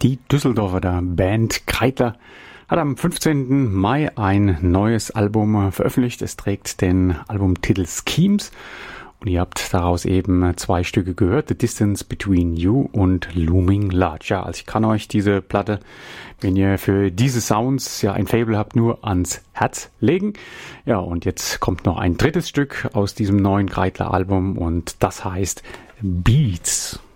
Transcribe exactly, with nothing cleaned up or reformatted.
Die Düsseldorfer der Band Kreidler hat am fünfzehnten Mai ein neues Album veröffentlicht. Es trägt den Albumtitel Schemes und ihr habt daraus eben zwei Stücke gehört, The Distance Between You und Looming Large. Ja, also ich kann euch diese Platte, wenn ihr für diese Sounds ja ein Faible habt, nur ans Herz legen. Ja, und jetzt kommt noch ein drittes Stück aus diesem neuen Kreidler Album und das heißt Beats.